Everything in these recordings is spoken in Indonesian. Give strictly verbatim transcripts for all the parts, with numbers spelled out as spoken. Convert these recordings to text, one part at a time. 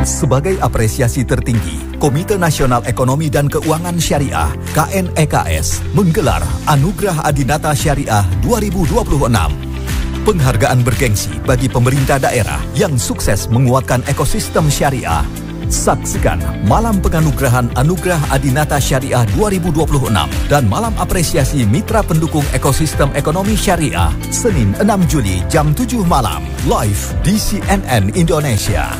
Sebagai apresiasi tertinggi, Komite Nasional Ekonomi dan Keuangan Syariah (K N E K S) menggelar Anugerah Adinata Syariah dua ribu dua puluh enam. Penghargaan bergengsi bagi pemerintah daerah yang sukses menguatkan ekosistem syariah. Saksikan Malam Penganugerahan Anugerah Adinata Syariah dua ribu dua puluh enam dan Malam Apresiasi Mitra Pendukung Ekosistem Ekonomi Syariah Senin enam Juli jam tujuh malam live di C N N Indonesia.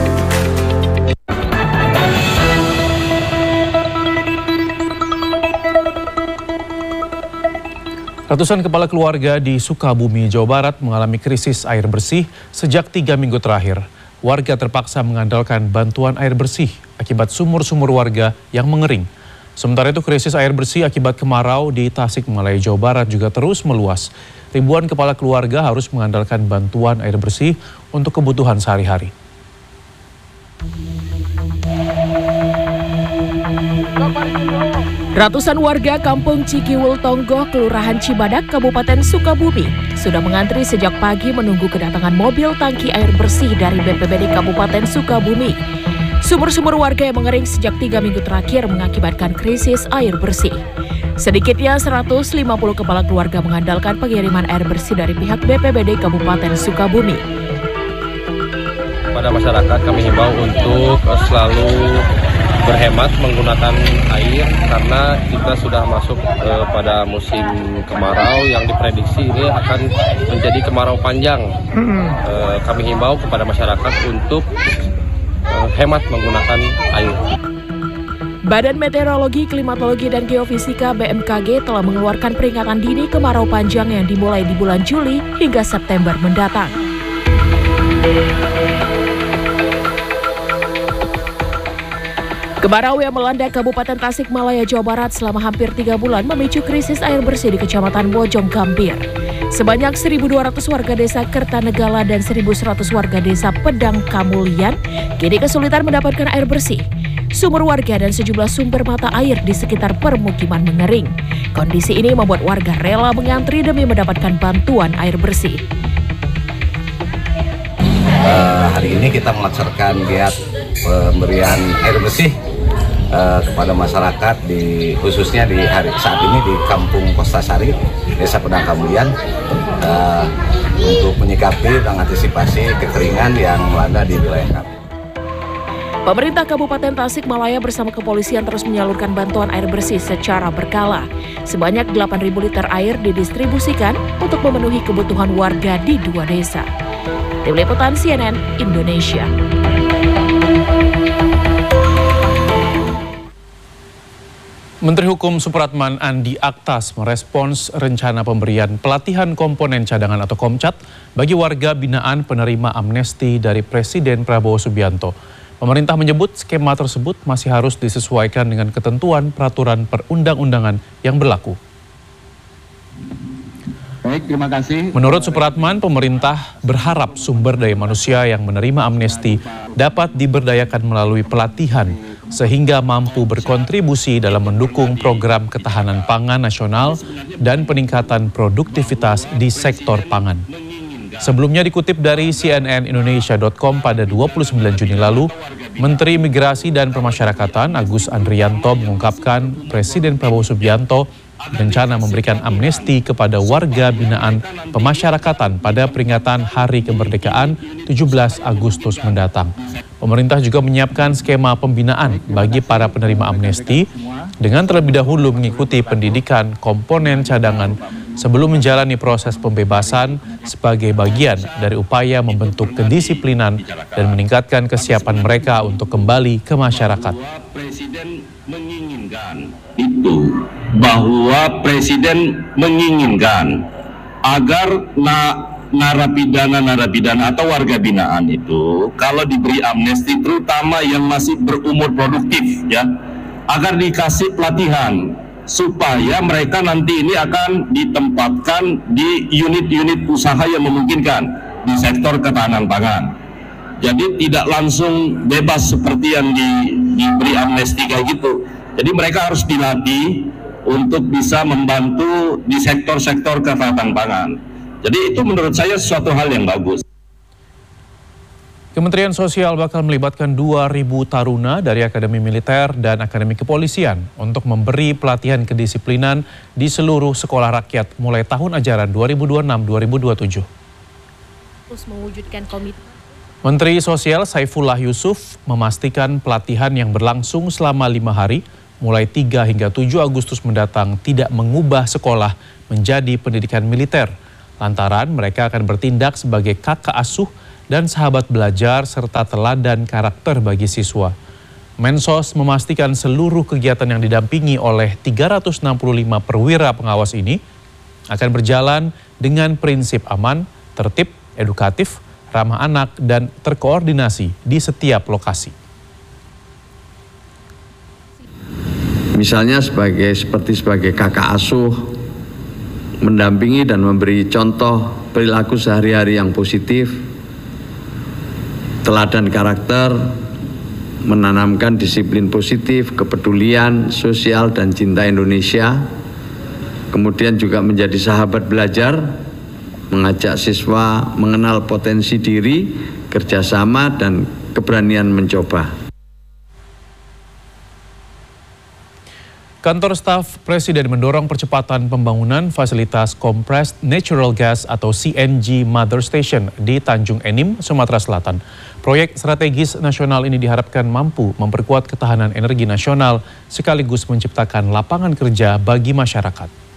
Ratusan kepala keluarga di Sukabumi, Jawa Barat mengalami krisis air bersih sejak tiga minggu terakhir. Warga terpaksa mengandalkan bantuan air bersih akibat sumur-sumur warga yang mengering. Sementara itu krisis air bersih akibat kemarau di Tasikmalaya, Jawa Barat juga terus meluas. Ribuan kepala keluarga harus mengandalkan bantuan air bersih untuk kebutuhan sehari-hari. Ratusan warga Kampung Cikiwul Tonggoh, Kelurahan Cibadak, Kabupaten Sukabumi sudah mengantri sejak pagi menunggu kedatangan mobil tangki air bersih dari B P B D Kabupaten Sukabumi. Sumur-sumur warga yang mengering sejak tiga minggu terakhir mengakibatkan krisis air bersih. Sedikitnya seratus lima puluh kepala keluarga mengandalkan pengiriman air bersih dari pihak B P B D Kabupaten Sukabumi. Pada masyarakat kami himbau untuk selalu berhemat menggunakan air karena kita sudah masuk uh, pada musim kemarau yang diprediksi ini akan menjadi kemarau panjang. Uh, kami himbau kepada masyarakat untuk uh, hemat menggunakan air. Badan Meteorologi, Klimatologi, dan Geofisika B M K G telah mengeluarkan peringatan dini kemarau panjang yang dimulai di bulan Juli hingga September mendatang. Kemarau yang melanda Kabupaten Tasikmalaya, Jawa Barat selama hampir tiga bulan memicu krisis air bersih di Kecamatan Bojong Gambir. Sebanyak seribu dua ratus warga desa Kertanegala dan seribu seratus warga desa Pedang Kamulian kini kesulitan mendapatkan air bersih. Sumur warga dan sejumlah sumber mata air di sekitar permukiman mengering. Kondisi ini membuat warga rela mengantri demi mendapatkan bantuan air bersih. Uh, hari ini kita melaksanakan giat pemberian air bersih uh, kepada masyarakat di khususnya di hari saat ini di Kampung Kostasari, Desa Pedang Kamulian, uh, untuk menyikapi dan mengantisipasi kekeringan yang melanda di wilayah kami. Pemerintah Kabupaten Tasikmalaya bersama kepolisian terus menyalurkan bantuan air bersih secara berkala. Sebanyak delapan ribu liter air didistribusikan untuk memenuhi kebutuhan warga di dua desa. Tim Liputan C N N Indonesia. Menteri Hukum Supratman Andi Aktas merespons rencana pemberian pelatihan komponen cadangan atau Komcat bagi warga binaan penerima amnesti dari Presiden Prabowo Subianto. Pemerintah menyebut skema tersebut masih harus disesuaikan dengan ketentuan peraturan perundang-undangan yang berlaku. Baik, terima kasih. Menurut Supratman, pemerintah berharap sumber daya manusia yang menerima amnesti dapat diberdayakan melalui pelatihan sehingga mampu berkontribusi dalam mendukung program ketahanan pangan nasional dan peningkatan produktivitas di sektor pangan. Sebelumnya dikutip dari C N N Indonesia dot com pada dua puluh sembilan Juni lalu, Menteri Migrasi dan Pemasyarakatan Agus Andrianto mengungkapkan Presiden Prabowo Subianto berencana memberikan amnesti kepada warga binaan pemasyarakatan pada peringatan Hari Kemerdekaan tujuh belas Agustus mendatang. Pemerintah juga menyiapkan skema pembinaan bagi para penerima amnesti dengan terlebih dahulu mengikuti pendidikan komponen cadangan sebelum menjalani proses pembebasan sebagai bagian dari upaya membentuk kedisiplinan dan meningkatkan kesiapan mereka untuk kembali ke masyarakat. Presiden menginginkan itu bahwa Presiden menginginkan agar na narapidana-narapidana atau warga binaan itu kalau diberi amnesti, terutama yang masih berumur produktif, ya, agar dikasih pelatihan supaya mereka nanti ini akan ditempatkan di unit-unit usaha yang memungkinkan di sektor ketahanan pangan. Jadi tidak langsung bebas seperti yang di, diberi amnesti kayak gitu. Jadi mereka harus dilatih untuk bisa membantu di sektor-sektor ketahanan pangan. Jadi itu menurut saya suatu hal yang bagus. Kementerian Sosial bakal melibatkan dua ribu taruna dari Akademi Militer dan Akademi Kepolisian untuk memberi pelatihan kedisiplinan di seluruh sekolah rakyat mulai tahun ajaran dua ribu dua puluh enam dua ribu dua puluh tujuh. Terus mewujudkan komitmen. Menteri Sosial Saifullah Yusuf memastikan pelatihan yang berlangsung selama lima hari mulai tiga hingga tujuh Agustus mendatang tidak mengubah sekolah menjadi pendidikan militer. Lantaran mereka akan bertindak sebagai kakak asuh dan sahabat belajar serta teladan karakter bagi siswa. Mensos memastikan seluruh kegiatan yang didampingi oleh tiga ratus enam puluh lima perwira pengawas ini akan berjalan dengan prinsip aman, tertib, edukatif, ramah anak, dan terkoordinasi di setiap lokasi. Misalnya sebagai seperti sebagai kakak asuh, mendampingi dan memberi contoh perilaku sehari-hari yang positif, teladan karakter, menanamkan disiplin positif, kepedulian sosial dan cinta Indonesia, kemudian juga menjadi sahabat belajar, mengajak siswa mengenal potensi diri, kerjasama, dan keberanian mencoba. Kantor Staf Presiden mendorong percepatan pembangunan fasilitas Compressed Natural Gas atau C N G Mother Station di Tanjung Enim, Sumatera Selatan. Proyek strategis nasional ini diharapkan mampu memperkuat ketahanan energi nasional sekaligus menciptakan lapangan kerja bagi masyarakat.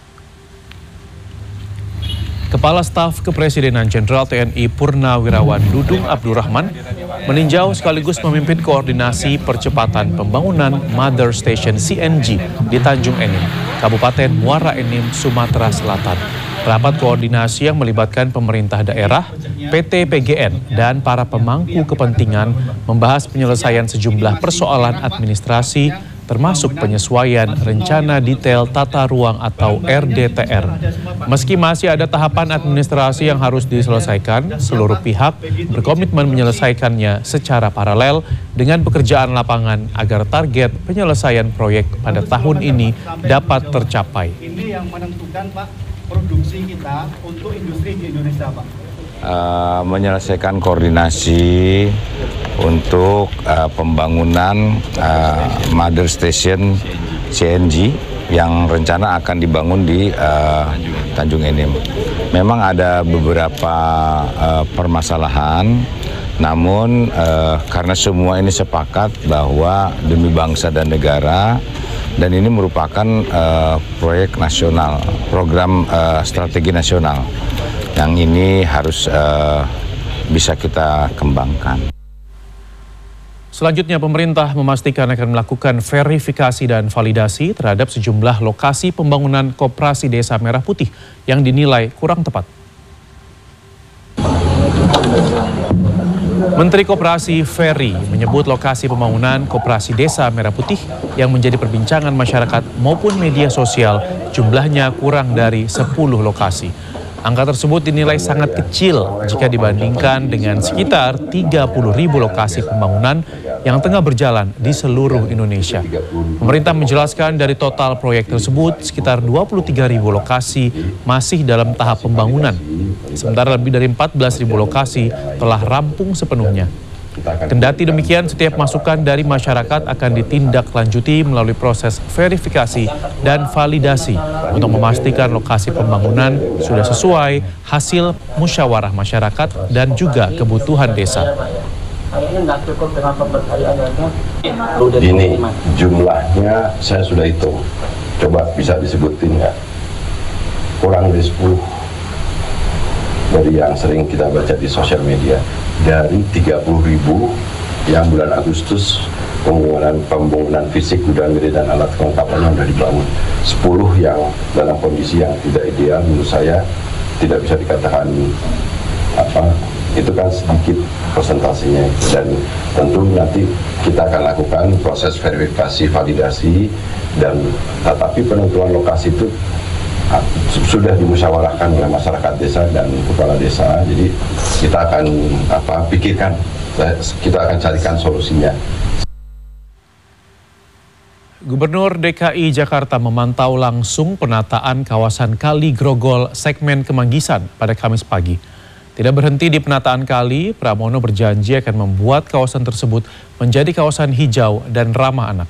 Kepala Staf Kepresidenan Jenderal T N I Purnawirawan Dudung Abdurrahman meninjau sekaligus memimpin koordinasi percepatan pembangunan Mother Station C N G di Tanjung Enim, Kabupaten Muara Enim, Sumatera Selatan. Rapat koordinasi yang melibatkan pemerintah daerah, P T P G N, dan para pemangku kepentingan membahas penyelesaian sejumlah persoalan administrasi termasuk penyesuaian rencana detail tata ruang atau R D T R. Meski masih ada tahapan administrasi yang harus diselesaikan, seluruh pihak berkomitmen menyelesaikannya secara paralel dengan pekerjaan lapangan agar target penyelesaian proyek pada tahun ini dapat tercapai. Ini yang menentukan, Pak, produksi kita untuk industri di Indonesia, Pak. Uh, menyelesaikan koordinasi untuk uh, pembangunan uh, Mother Station C N G yang rencana akan dibangun di uh, Tanjung Enim. Memang ada beberapa uh, permasalahan, namun uh, karena semua ini sepakat bahwa demi bangsa dan negara, dan ini merupakan uh, proyek nasional, program uh, strategi nasional yang ini harus uh, bisa kita kembangkan. Selanjutnya, pemerintah memastikan akan melakukan verifikasi dan validasi terhadap sejumlah lokasi pembangunan Koperasi Desa Merah Putih yang dinilai kurang tepat. Menteri Koperasi Ferry menyebut lokasi pembangunan Koperasi Desa Merah Putih yang menjadi perbincangan masyarakat maupun media sosial jumlahnya kurang dari sepuluh lokasi. Angka tersebut dinilai sangat kecil jika dibandingkan dengan sekitar tiga puluh ribu lokasi pembangunan yang tengah berjalan di seluruh Indonesia. Pemerintah menjelaskan dari total proyek tersebut, sekitar dua puluh tiga ribu lokasi masih dalam tahap pembangunan, sementara lebih dari empat belas ribu lokasi telah rampung sepenuhnya. Kendati demikian, setiap masukan dari masyarakat akan ditindaklanjuti melalui proses verifikasi dan validasi untuk memastikan lokasi pembangunan sudah sesuai hasil musyawarah masyarakat dan juga kebutuhan desa. Ini jumlahnya saya sudah hitung, coba bisa disebutin ya, kurang dari sepuluh dari yang sering kita baca di sosial media. Dari tiga puluh ribu yang bulan Agustus pembangunan pembangunan fisik gudang gede dan alat kelengkapannya sudah dibangun, sepuluh yang dalam kondisi yang tidak ideal, menurut saya tidak bisa dikatakan apa, itu kan sedikit presentasinya, dan tentu nanti kita akan lakukan proses verifikasi validasi, dan tetapi penentuan lokasi itu sudah dimusyawarahkan oleh masyarakat desa dan kepala desa. Jadi kita akan apa pikirkan, kita akan carikan solusinya. Gubernur D K I Jakarta memantau langsung penataan kawasan Kali Grogol segmen Kemanggisan pada Kamis pagi. Tidak berhenti di penataan kali, Pramono berjanji akan membuat kawasan tersebut menjadi kawasan hijau dan ramah anak.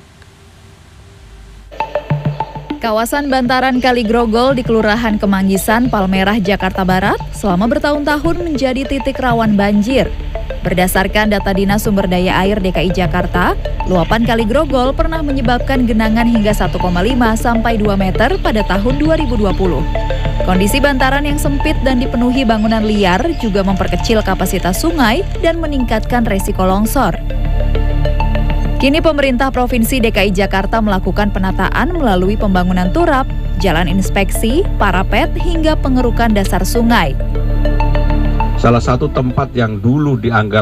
Kawasan bantaran Kali Grogol di Kelurahan Kemanggisan, Palmerah, Jakarta Barat selama bertahun-tahun menjadi titik rawan banjir. Berdasarkan data Dinas Sumber Daya Air D K I Jakarta, luapan Kali Grogol pernah menyebabkan genangan hingga satu koma lima sampai dua meter pada tahun dua ribu dua puluh. Kondisi bantaran yang sempit dan dipenuhi bangunan liar juga memperkecil kapasitas sungai dan meningkatkan resiko longsor. Kini pemerintah Provinsi D K I Jakarta melakukan penataan melalui pembangunan turap, jalan inspeksi, parapet, hingga pengerukan dasar sungai. Salah satu tempat yang dulu dianggap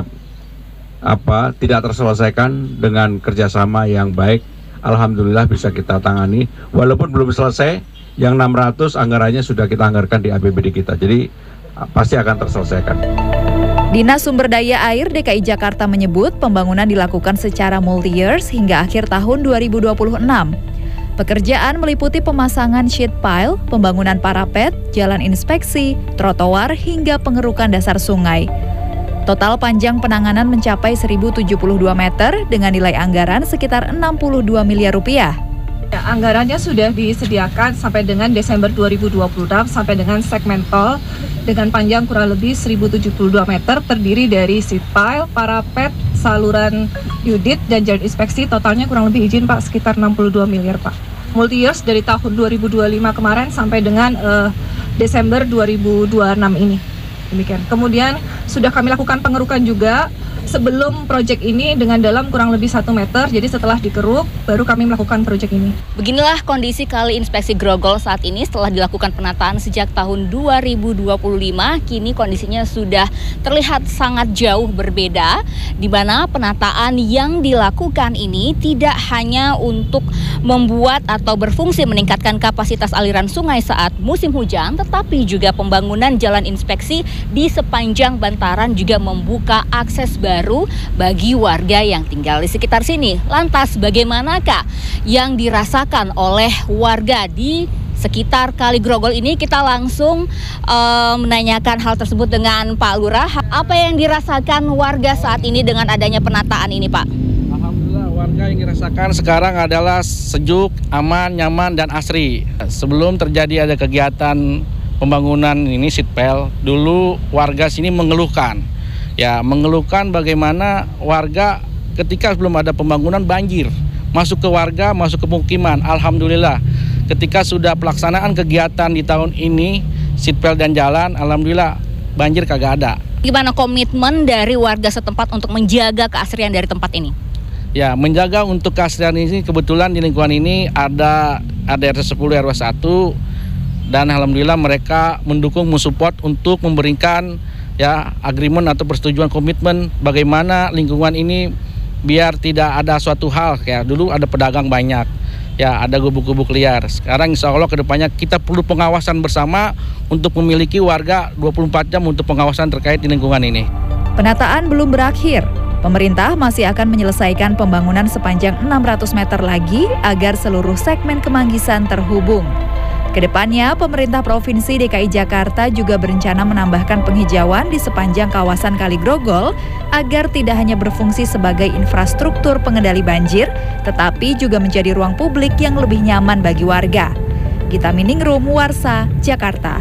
apa tidak terselesaikan dengan kerjasama yang baik, alhamdulillah bisa kita tangani. Walaupun belum selesai, yang enam ratus anggarannya sudah kita anggarkan di A P B D kita, jadi pasti akan terselesaikan. Dinas Sumber Daya Air D K I Jakarta menyebut pembangunan dilakukan secara multi-years hingga akhir tahun dua ribu dua puluh enam. Pekerjaan meliputi pemasangan sheet pile, pembangunan parapet, jalan inspeksi, trotoar, hingga pengerukan dasar sungai. Total panjang penanganan mencapai seribu tujuh puluh dua meter dengan nilai anggaran sekitar enam puluh dua miliar rupiah. Ya, anggarannya sudah disediakan sampai dengan Desember dua ribu dua puluh enam sampai dengan segmen tol dengan panjang kurang lebih seribu tujuh puluh dua meter, terdiri dari seat pile, parapet, saluran unit, dan jalan inspeksi. Totalnya kurang lebih izin Pak sekitar enam puluh dua miliar Pak. Multi years dari tahun dua ribu dua puluh lima kemarin sampai dengan uh, Desember dua ribu dua puluh enam ini. Demikian. Kemudian sudah kami lakukan pengerukan juga sebelum proyek ini dengan dalam kurang lebih satu meter, jadi setelah dikeruk baru kami melakukan proyek ini. Beginilah kondisi Kali Inspeksi Grogol saat ini setelah dilakukan penataan sejak tahun dua ribu dua puluh lima, kini kondisinya sudah terlihat sangat jauh berbeda, di mana penataan yang dilakukan ini tidak hanya untuk membuat atau berfungsi meningkatkan kapasitas aliran sungai saat musim hujan, tetapi juga pembangunan jalan inspeksi di sepanjang bantaran juga membuka akses baru baru bagi warga yang tinggal di sekitar sini. Lantas bagaimanakah yang dirasakan oleh warga di sekitar Kali Grogol ini? Kita langsung uh, menanyakan hal tersebut dengan Pak Lurah. Apa yang dirasakan warga saat ini dengan adanya penataan ini, Pak? Alhamdulillah, warga yang dirasakan sekarang adalah sejuk, aman, nyaman, dan asri. Sebelum terjadi ada kegiatan pembangunan ini sitpel, dulu warga sini mengeluhkan Ya, mengeluhkan bagaimana warga ketika belum ada pembangunan banjir, masuk ke warga, masuk ke pemukiman. Alhamdulillah, ketika sudah pelaksanaan kegiatan di tahun ini, sitpel dan jalan, alhamdulillah banjir kagak ada. Gimana komitmen dari warga setempat untuk menjaga keasrian dari tempat ini? Ya, menjaga untuk keasrian ini, kebetulan di lingkungan ini ada ada R T sepuluh R W satu, dan alhamdulillah mereka mendukung, mensupport untuk memberikan ya agreement atau persetujuan komitmen bagaimana lingkungan ini biar tidak ada suatu hal kayak dulu ada pedagang banyak, ya ada gubuk-gubuk liar. Sekarang insya Allah kedepannya kita perlu pengawasan bersama untuk memiliki warga dua puluh empat jam untuk pengawasan terkait di lingkungan ini. Penataan belum berakhir. Pemerintah masih akan menyelesaikan pembangunan sepanjang enam ratus meter lagi agar seluruh segmen Kemanggisan terhubung. Kedepannya, pemerintah Provinsi D K I Jakarta juga berencana menambahkan penghijauan di sepanjang kawasan Kali Grogol agar tidak hanya berfungsi sebagai infrastruktur pengendali banjir, tetapi juga menjadi ruang publik yang lebih nyaman bagi warga. Gita Miningrum, Warsa, Jakarta.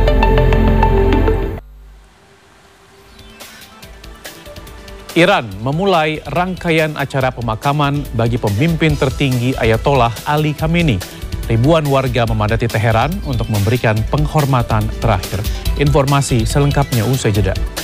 Iran memulai rangkaian acara pemakaman bagi pemimpin tertinggi Ayatollah Ali Khamenei. Ribuan warga memadati Teheran untuk memberikan penghormatan terakhir. Informasi selengkapnya usai jeda.